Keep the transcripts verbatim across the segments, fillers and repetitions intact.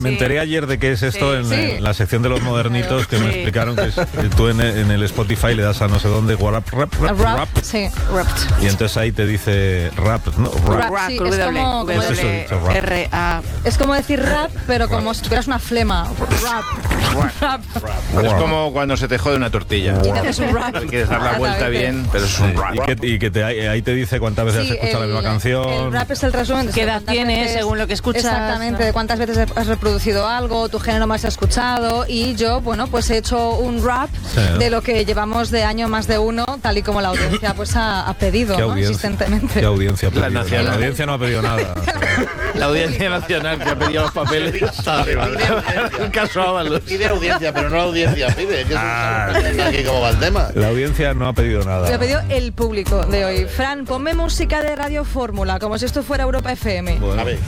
Me enteré ayer de qué es esto Sí, en, sí. en la sección de los modernitos, que Sí. me explicaron que es, que tú en, en el Spotify le das a no sé dónde, rap, rap, rap, Rap, rap, sí, Wrapped. y entonces ahí te dice rap, ¿no? Rap. Rap, sí, con es W, como- ¿Qué es eso W, dicho, rap? R, A. Es como decir rap, pero como si tuvieras una flema. Rap. Rap. Es como cuando se te jode una tortilla. Y te haces un rap. Quieres dar la vuelta bien, pero es un rap. Y que, y que te, ahí te dice cuántas veces Sí, has escuchado el- la misma canción. El rap es el resumen de ¿Qué edad cuántas tienes, veces- según lo que escuchas? Exactamente, de cuántas veces has reproducido algo, tu género más escuchado. Y yo, bueno, pues he hecho un rap Sí. de lo que llevamos de año más de uno, tal y como la audiencia pues ha, ha pedido, ¿Qué ¿no? audiencia? Insistentemente. ¿Qué audiencia ha La pedido? nacional. La audiencia no ha pedido nada. La Audiencia Nacional que ha pedido los papeles. El caso Ábalos. Pide audiencia, pero no la audiencia pide. Que es un... aquí como va el tema. La audiencia no ha pedido nada. Lo ha pedido el público de hoy. Fran, ponme música de Radio Fórmula, como si esto fuera Europa F M. Bueno. A ver.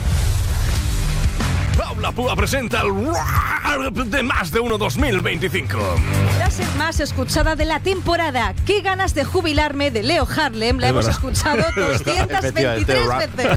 Paula Púa presenta el Rap de Más de Uno dos mil veinticinco. Frase más escuchada de la temporada. Qué ganas de jubilarme de Leo Harlem. La Es hemos verdad. escuchado doscientas veintitrés Efectivamente, veces.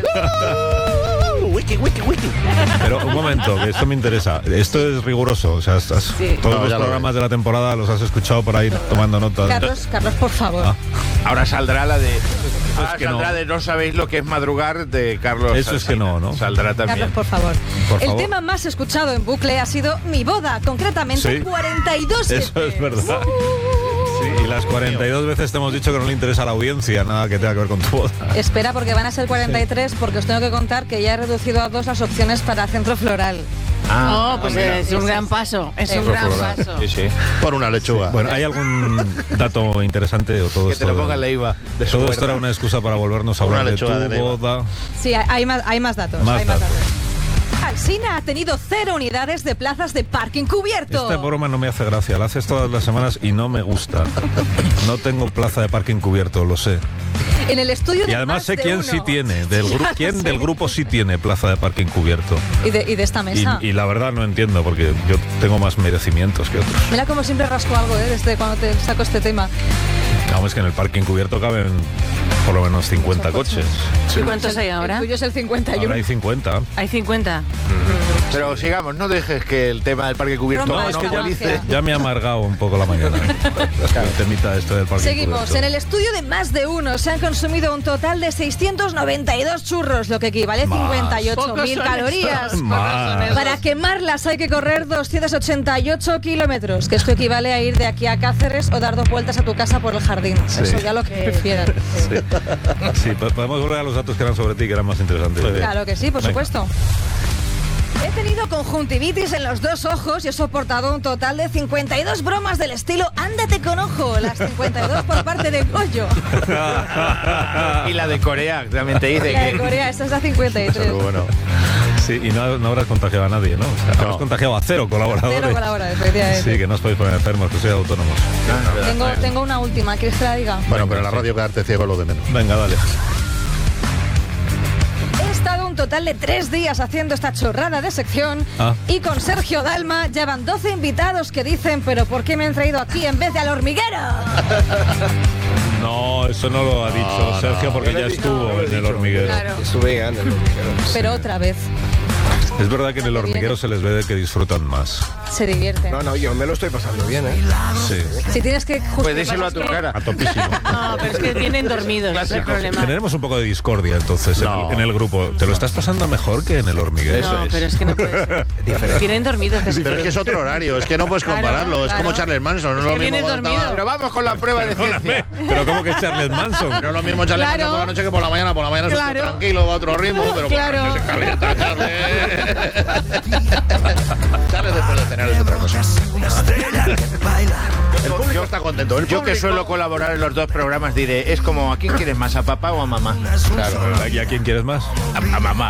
Wiki, wiki, wiki. Pero un momento, que esto me interesa. Esto es riguroso. O sea, estás- Sí. todos No, los ya lo programas de la temporada los has escuchado por ahí tomando nota. Carlos, Carlos, por favor. Ah. Ahora saldrá la de. Ahora que saldrá no. de No sabéis lo que es madrugar de Carlos. Eso es que no, ¿no? Saldrá también. Carlos, por favor. Por El favor. tema más escuchado en bucle ha sido Mi boda, concretamente Sí. cuarenta y dos veces. Eso es verdad. Sí, y las cuarenta y dos veces te hemos dicho que no le interesa a la audiencia nada que tenga que ver con tu boda. Espera, porque van a ser cuarenta y tres, porque os tengo que contar que ya he reducido a dos las opciones para centro floral. Ah, Oh, pues mira. es un gran paso. Es un gran paso. Sí, sí. Por una lechuga. Bueno, ¿hay algún dato interesante o todo Que esto? te lo ponga la IVA de su Todo esto huerta. era una excusa para volvernos a Una hablar de tu lechuga de Leiva. boda. Sí, hay, hay más, hay más datos. Más hay más datos. datos. Alsina ha tenido cero unidades de plazas de parking cubierto. Esta broma no me hace gracia, la haces todas las semanas y no me gusta. No tengo plaza de parking cubierto, lo sé. En el estudio de Y además más sé de quién uno. sí tiene, del Ya gru- quién sé. del grupo sí tiene plaza de parking cubierto. Y de, y de esta Y, mesa. y la verdad no entiendo, porque yo tengo más merecimientos que otros. Mira como siempre rasco algo, ¿eh? Desde cuando te saco este tema. Vamos, que en el parking cubierto caben por lo menos cincuenta coches. ¿Y cuántos hay ahora? El tuyo es el cincuenta y uno. Ahora hay cincuenta. Hay cincuenta. Pero sigamos, no dejes que el tema del parque cubierto Broma, no, es que monopolice. Ya me ha amargado un poco la mañana. El temita este del parking Seguimos. cubierto. En el estudio de más de uno se han consumido un total de seiscientos noventa y dos churros, lo que equivale a Más. cincuenta y ocho Pocos mil son calorías. esos. Más. Para quemarlas hay que correr doscientos ochenta y ocho kilómetros, que esto equivale a ir de aquí a Cáceres o dar dos vueltas a tu casa por el jardín. Eso ya lo que prefieras. Sí, po- podemos volver a los datos que eran sobre ti, que eran más interesantes. Claro que sí, por Venga. supuesto. He tenido conjuntivitis en los dos ojos y he soportado un total de cincuenta y dos bromas del estilo ándate con ojo, las cincuenta y dos por parte de Goyo. Y la de Corea también te dice La de que. Corea, esta es la cincuenta y tres. Pero bueno. Sí, y no, no habrás contagiado a nadie, ¿no? O sea, habrás contagiado a cero colaboradores. Cero colaboradores, efectivamente. Sí, que no os podéis poner enfermos, que sois autónomos. Tengo, tengo una última, ¿quieres que la diga? Bueno, pero en la radio quedarte ciego es lo de menos. Venga, dale. He estado un total de tres días haciendo esta chorrada de sección Ah. y con Sergio Dalma ya van doce invitados que dicen ¿pero por qué me han traído aquí en vez de al hormiguero? No, eso no lo ha dicho no. Sergio porque ya estuvo en el hormiguero. Claro. Pero otra vez, Es verdad que en el hormiguero se les ve de que disfrutan más. se divierten. No, no, yo me lo estoy pasando bien, ¿eh? Sí, Si tienes que Pues justificar díselo a tu cara. a topísimo. No, pero es que vienen dormidos, ese es el problema. Generemos un poco de discordia entonces en, No. el, en el grupo. ¿Te lo estás pasando mejor que en el hormiguero? No, pero es que no puede ser. Vienen dormidos. que Pero es que es otro horario, es que no puedes Claro, compararlo. Es claro. como Charles Manson, no es Es lo que mismo. vienes cuando dormido. estaba- Pero vamos con la prueba de ciencia. Pero ¿cómo que Charles Manson? No es lo mismo Charles Claro. Manson por la noche que por la mañana. Por la mañana es un tío Claro. tranquilo, va a otro ritmo, pero por la Claro. noche se calienta, Charles. Charles después de cenar es otra cosa. El público está contento. El Yo que público- suelo colaborar en los dos programas diré, es como ¿a quién quieres más, a papá o a mamá? Claro, ¿y a quién quieres más? A, a mamá.